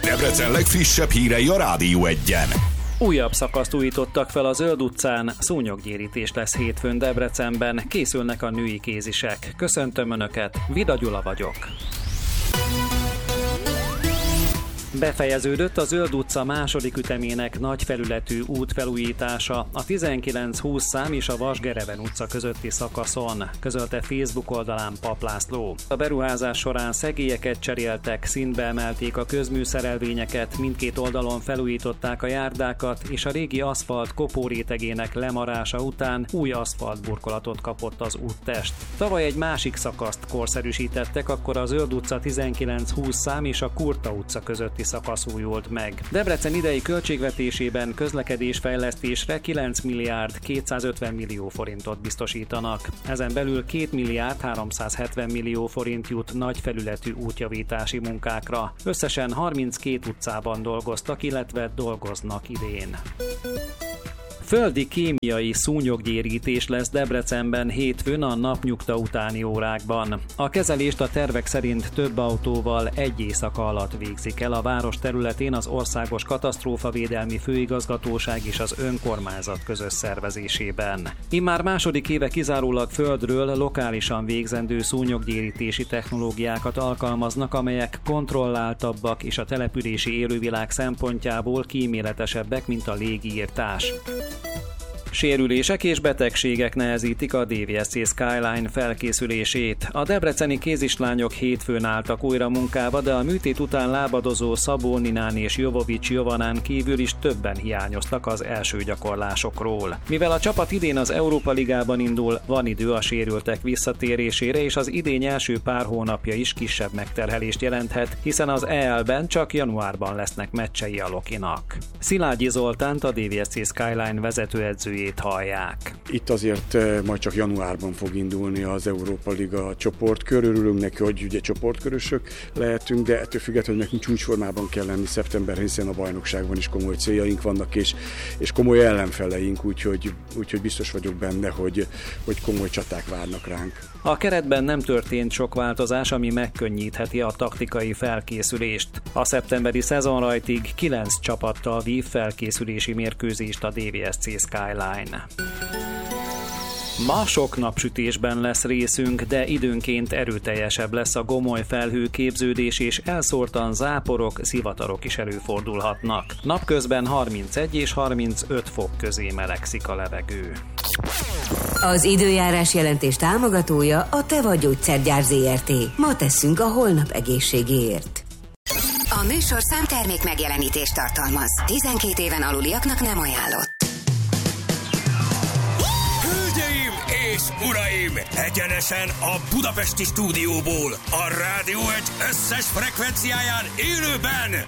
Debrecen legfrissebb hírei a Rádió 1-en. Újabb szakaszt újítottak fel a Zöld utcán, szúnyoggyérítés lesz hétfőn Debrecenben, készülnek a női kézisek. Köszöntöm Önöket, Vida Gyula vagyok. Befejeződött a Zöld utca második ütemének nagy felületű útfelújítása a 19-20 szám és a Vasgereven utca közötti szakaszon, közölte Facebook oldalán Pap László. A beruházás során szegélyeket cseréltek, szintbe emelték a közműszerelvényeket, mindkét oldalon felújították a járdákat, és a régi aszfalt kopórétegének lemarása után új aszfaltburkolatot kapott az úttest. Tavaly egy másik szakaszt korszerűsítettek, akkor a Zöld utca 19-20 szám és a Kurta utca közötti szakasz újult meg. Debrecen idei költségvetésében közlekedésfejlesztésre 9 milliárd 250 millió forintot biztosítanak. Ezen belül 2 milliárd 370 millió forint jut nagy felületű útjavítási munkákra. Összesen 32 utcában dolgoztak, illetve dolgoznak idén. Földi kémiai szúnyoggyérítés lesz Debrecenben hétfőn a napnyugta utáni órákban. A kezelést a tervek szerint több autóval egy éjszaka alatt végzik el a város területén az Országos Katasztrófavédelmi Főigazgatóság és az önkormányzat közös szervezésében. Immár második éve kizárólag földről lokálisan végzendő szúnyoggyérítési technológiákat alkalmaznak, amelyek kontrolláltabbak és a települési élővilág szempontjából kíméletesebbek, mint a légiírtás. Sérülések és betegségek nehezítik a DVSC Skyline felkészülését. A debreceni kézislányok hétfőn álltak újra munkába, de a műtét után lábadozó Szabó Ninán és Jovovics Jovanán kívül is többen hiányoztak az első gyakorlásokról. Mivel a csapat idén az Európa Ligában indul, van idő a sérültek visszatérésére, és az idény első pár hónapja is kisebb megterhelést jelenthet, hiszen az EL-ben csak januárban lesznek meccsei a Lokinak. Szilágyi Zoltánt, a DVSC Skyline vezetőedzőjét hallják. Itt azért majd csak januárban fog indulni az Európa Liga csoportkör. Örülünk neki, hogy ugye csoportkörösök lehetünk, de ettől függetlenül nekünk csúcsformában kell lenni szeptemberben, hiszen a bajnokságban is komoly céljaink vannak, és komoly ellenfeleink, úgyhogy biztos vagyok benne, hogy komoly csaták várnak ránk. A keretben nem történt sok változás, ami megkönnyítheti a taktikai felkészülést. A szeptemberi szezonrajtig 9 csapattal vív felkészülési mérkőzést a DVSC Skyline. Ma sok napsütésben lesz részünk, de időnként erőteljesebb lesz a gomoly felhőképződés, és elszórtan záporok, zivatarok is előfordulhatnak. Napközben 31 és 35 fok közé melegszik a levegő. Az időjárás jelentés támogatója a Teva Gyógyszergyár Zrt. Ma tesszünk a holnap egészségéért. A műsorszám termék megjelenítést tartalmaz. 12 éven aluliaknak nem ajánlott. Hölgyeim és uraim! Egyenesen a budapesti stúdióból, a Rádió 1 összes frekvenciáján élőben